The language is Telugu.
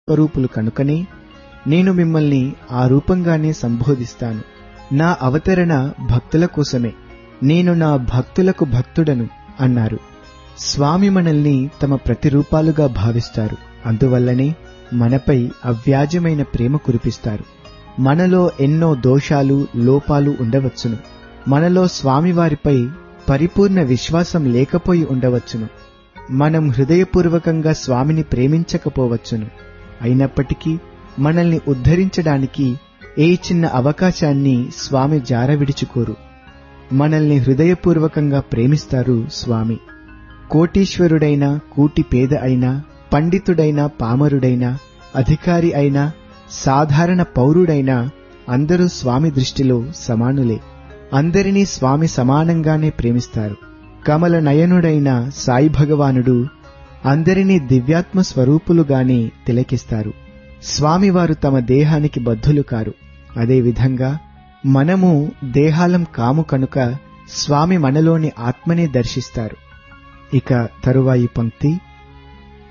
స్వరూపులు కనుకనే నేను మిమ్మల్ని ఆ రూపంగానే సంబోధిస్తాను. నా అవతరణ భక్తుల కోసమే, నేను నా భక్తులకు భక్తుడను అన్నారు. స్వామి మనల్ని తమ ప్రతిరూపాలుగా భావిస్తారు. అందువల్లనే మనపై అవ్యాజమైన ప్రేమ కురిపిస్తారు. మనలో ఎన్నో దోషాలు, లోపాలు ఉండవచ్చును. మనలో స్వామివారిపై పరిపూర్ణ విశ్వాసం లేకపోయి ఉండవచ్చును. మనం హృదయపూర్వకంగా స్వామిని ప్రేమించకపోవచ్చును. అయినప్పటికీ మనల్ని ఉద్ధరించడానికి ఏ చిన్న అవకాశాన్ని స్వామి జారవిడుచుకోరు. మనల్ని హృదయపూర్వకంగా ప్రేమిస్తారు స్వామి. కోటీశ్వరుడైనా, కూటి పేద అయినా, పండితుడైనా, పామరుడైనా, అధికారి అయినా, సాధారణ పౌరుడైనా అందరూ స్వామి దృష్టిలో సమానులే. అందరినీ స్వామి సమానంగానే ప్రేమిస్తారు. కమల నయనుడైన సాయి భగవానుడు అందరినీ దివ్యాత్మ స్వరూపులుగానే తిలకిస్తారు. స్వామివారు తమ దేహానికి బద్ధులు కారు. అదేవిధంగా మనము దేహాలం కాము కనుక స్వామి మనలోని ఆత్మనే దర్శిస్తారు. ఇక తరువాయి పంక్తి.